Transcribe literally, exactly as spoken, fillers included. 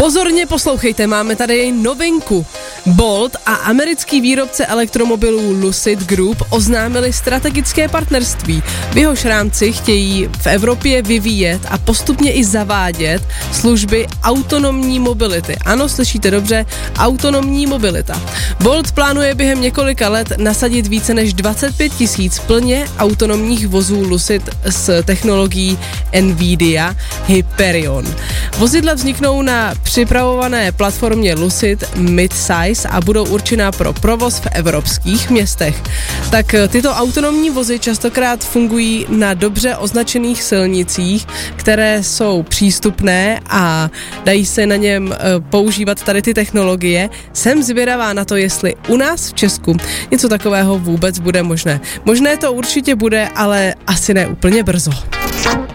Pozorně poslouchejte, máme tady novinku. Bolt a americký výrobce elektromobilů Lucid Group oznámili strategické partnerství. V jehož rámci chtějí v Evropě vyvíjet a postupně i zavádět služby autonomní mobility. Ano, slyšíte dobře, autonomní mobilita. Bolt plánuje během několika let nasadit více než dvacet pět tisíc plně autonomních vozů Lucid s technologií NVIDIA Hyperion. Vozidla vzniknou na připravované platformě Lucid Midsize a budou určená pro provoz v evropských městech. Tak tyto autonomní vozy častokrát fungují na dobře označených silnicích, které jsou přístupné a dají se na něm používat tady ty technologie. Jsem zvědavá na to, jestli u nás v Česku něco takového vůbec bude možné. Možné to určitě bude, ale asi ne úplně brzo.